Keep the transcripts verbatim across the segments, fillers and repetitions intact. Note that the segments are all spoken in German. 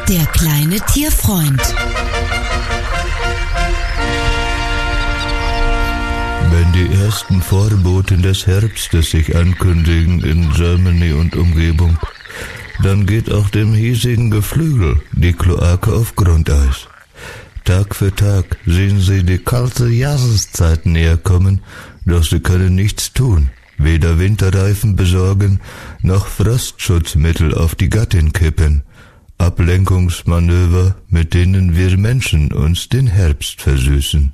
Der kleine Tierfreund. Wenn die ersten Vorboten des Herbstes sich ankündigen in Germany und Umgebung, dann geht auch dem hiesigen Geflügel die Kloake auf Grundeis. Tag für Tag sehen sie die kalte Jahreszeit näher kommen, doch sie können nichts tun, weder Winterreifen besorgen, noch Frostschutzmittel auf die Gattin kippen. Ablenkungsmanöver, mit denen wir Menschen uns den Herbst versüßen.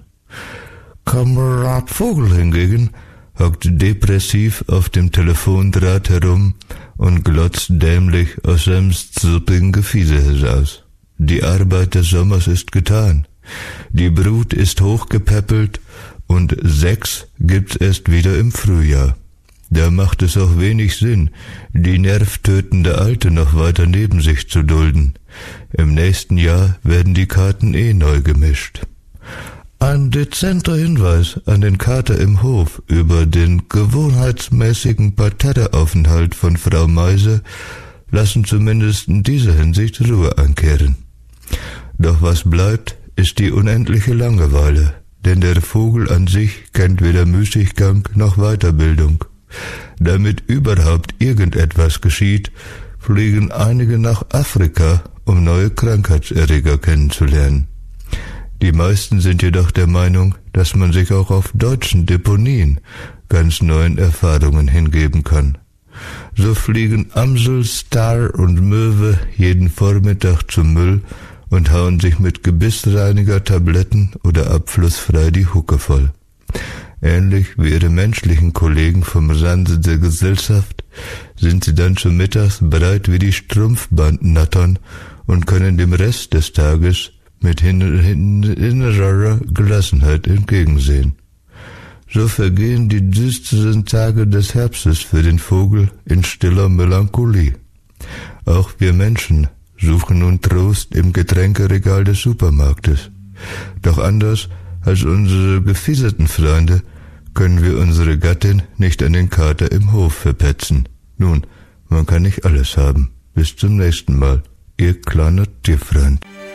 Kamerad Vogel hingegen hockt depressiv auf dem Telefondraht herum und glotzt dämlich aus seinem zuppigen Gefieder heraus. Die Arbeit des Sommers ist getan. Die Brut ist hochgepäppelt und sechs gibt's erst wieder im Frühjahr. Da macht es auch wenig Sinn, die nervtötende Alte noch weiter neben sich zu dulden. Im nächsten Jahr werden die Karten eh neu gemischt. Ein dezenter Hinweis an den Kater im Hof über den gewohnheitsmäßigen Parterreaufenthalt von Frau Meise lassen zumindest in dieser Hinsicht Ruhe einkehren. Doch was bleibt, ist die unendliche Langeweile, denn der Vogel an sich kennt weder Müßiggang noch Weiterbildung. Damit überhaupt irgendetwas geschieht, fliegen einige nach Afrika, um neue Krankheitserreger kennenzulernen. Die meisten sind jedoch der Meinung, dass man sich auch auf deutschen Deponien ganz neuen Erfahrungen hingeben kann. So fliegen Amsel, Star und Möwe jeden Vormittag zum Müll und hauen sich mit Gebissreiniger-Tabletten oder abflussfrei die Hucke voll. Ähnlich wie ihre menschlichen Kollegen vom Rande der Gesellschaft sind sie dann schon mittags breit wie die Strumpfbandnattern und können dem Rest des Tages mit innerer Gelassenheit entgegensehen. So vergehen die düsteren Tage des Herbstes für den Vogel in stiller Melancholie. Auch wir Menschen suchen nun Trost im Getränkeregal des Supermarktes. Doch anders als unsere gefieserten Freunde können wir unsere Gattin nicht an den Kater im Hof verpetzen. Nun, man kann nicht alles haben. Bis zum nächsten Mal, Ihr kleiner Tierfreund.